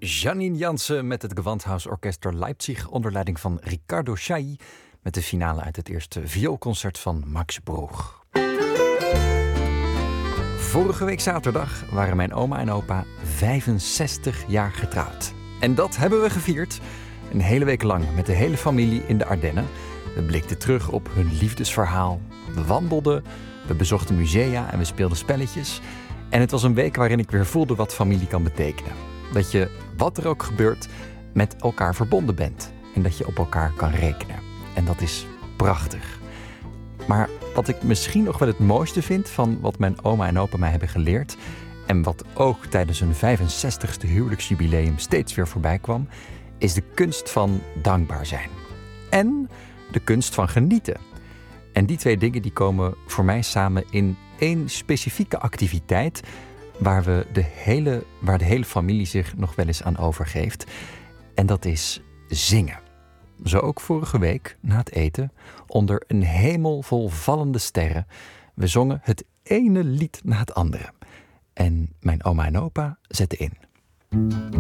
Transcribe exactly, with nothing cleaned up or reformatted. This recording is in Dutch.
Janine Jansen met het Gewandhausorchester Leipzig onder leiding van Riccardo Chailly met de finale uit het eerste vioolconcert van Max Bruch. Vorige week zaterdag waren mijn oma en opa vijfenzestig jaar getrouwd. En dat hebben we gevierd. Een hele week lang met de hele familie in de Ardennen. We blikten terug op hun liefdesverhaal. We wandelden, we bezochten musea en we speelden spelletjes. En het was een week waarin ik weer voelde wat familie kan betekenen. Dat je, wat er ook gebeurt, met elkaar verbonden bent. En dat je op elkaar kan rekenen. En dat is prachtig. Maar wat ik misschien nog wel het mooiste vind van wat mijn oma en opa mij hebben geleerd, en wat ook tijdens hun vijfenzestigste huwelijksjubileum steeds weer voorbij kwam, is de kunst van dankbaar zijn. En de kunst van genieten. En die twee dingen die komen voor mij samen in één specifieke activiteit waar, we de hele, waar de hele familie zich nog wel eens aan overgeeft. En dat is zingen. Zo ook vorige week, na het eten, onder een hemel vol vallende sterren. We zongen het ene lied na het andere. En mijn oma en opa zetten in.